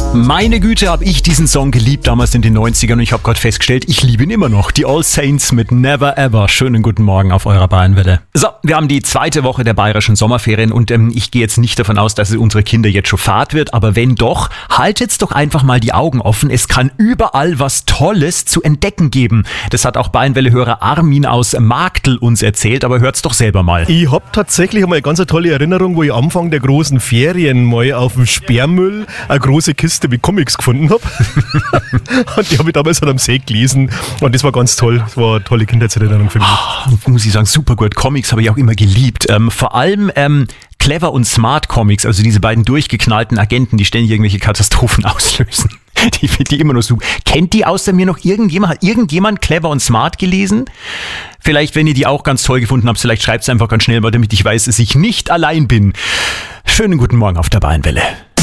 Meine Güte, habe ich diesen Song geliebt damals in den 90ern und ich habe gerade festgestellt, ich liebe ihn immer noch. Die All Saints mit Never Ever. Schönen guten Morgen auf eurer Bayernwelle. So, wir haben die zweite Woche der bayerischen Sommerferien und ich gehe jetzt nicht davon aus, dass es unsere Kinder jetzt schon Fahrt wird, aber wenn doch, haltet's doch einfach mal die Augen offen. Es kann überall was Tolles zu entdecken geben. Das hat auch Bayernwelle-Hörer Armin aus Marktl uns erzählt, aber hört's doch selber mal. Ich hab tatsächlich einmal eine ganz tolle Erinnerung, wo ich Anfang der großen Ferien mal auf dem Sperrmüll eine große Kiste mit Comics gefunden habe. Und die habe ich damals halt am See gelesen und das war ganz toll. Das war eine tolle Kindheitserinnerung für mich. Muss ich sagen, super gut. Comics habe ich auch immer geliebt. Vor allem Clever und Smart Comics, also diese beiden durchgeknallten Agenten, die ständig irgendwelche Katastrophen auslösen. Die finde ich immer noch super. Kennt die außer mir noch irgendjemand? Hat irgendjemand Clever und Smart gelesen? Vielleicht, wenn ihr die auch ganz toll gefunden habt, vielleicht schreibt es einfach ganz schnell mal, damit ich weiß, dass ich nicht allein bin. Schönen guten Morgen auf der Bayernwelle.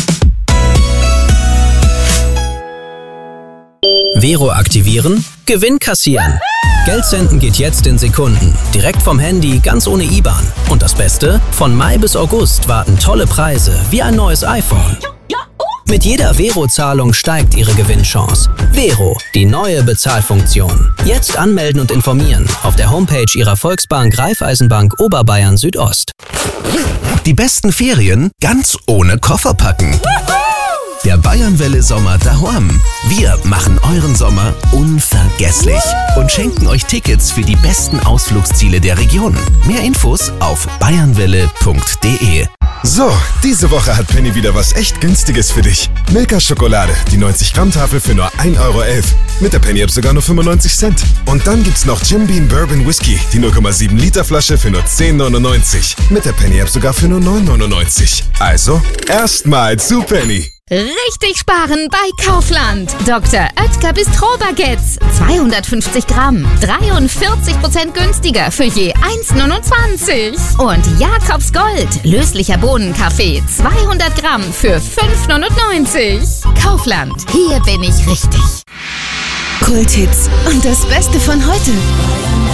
Vero aktivieren, Gewinn kassieren. Geld senden geht jetzt in Sekunden. Direkt vom Handy, ganz ohne IBAN. Und das Beste? Von Mai bis August warten tolle Preise, wie ein neues iPhone. Mit jeder Vero-Zahlung steigt Ihre Gewinnchance. Vero, die neue Bezahlfunktion. Jetzt anmelden und informieren auf der Homepage Ihrer Volksbank Raiffeisenbank Oberbayern Südost. Die besten Ferien ganz ohne Koffer packen. Der Bayernwelle Sommer daheim. Wir machen euren Sommer unvergesslich und schenken euch Tickets für die besten Ausflugsziele der Region. Mehr Infos auf bayernwelle.de. So, diese Woche hat Penny wieder was echt Günstiges für dich. Milka Schokolade, die 90 Gramm Tafel für nur 1,11 Euro. Mit der Penny App sogar nur 95 Cent. Und dann gibt's noch Jim Beam Bourbon Whisky, die 0,7 Liter Flasche für nur 10,99. Mit der Penny App sogar für nur 9,99. Also, erstmal zu Penny. Richtig sparen bei Kaufland. Dr. Oetker Bistro-Baguettes. 250 Gramm. 43% günstiger für je 1,29. Und Jakobs Gold. Löslicher Bohnenkaffee. 200 Gramm für 5,99. Kaufland. Hier bin ich richtig. Kulthits und das Beste von heute.